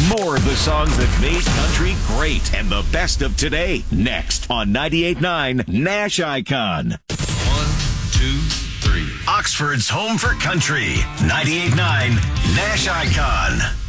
More of the songs that made country great and the best of today. Next on 98.9 Nash Icon. 1, 2, 3. Oxford's home for country. 98.9 Nash Icon.